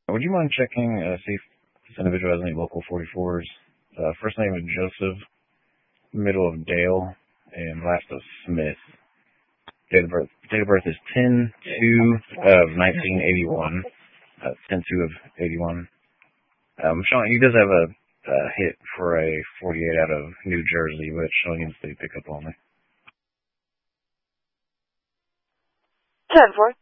Would you mind checking, see if this individual has any local 44s? First name is Joseph, middle of Dale, and last of Smith. Date of birth is 10/2 of 1981. 10/2 of 81. Sean, he does have a hit for a 48 out of New Jersey, which Sean needs to pick up on me. 10-4.